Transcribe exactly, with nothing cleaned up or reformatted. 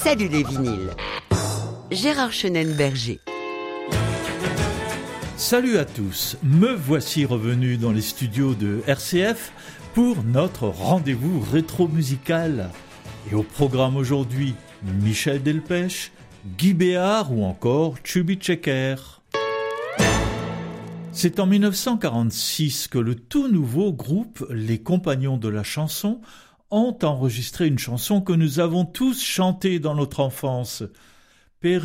Salut les vinyles. Gérard Chenen-Berger. Salut à tous, me voici revenu dans les studios de R C F pour notre rendez-vous rétro-musical. Et au programme aujourd'hui, Michel Delpech, Guy Béard ou encore Chubby Checker. C'est en dix-neuf cent quarante-six que le tout nouveau groupe Les Compagnons de la Chanson ont enregistré une chanson que nous avons tous chantée dans notre enfance.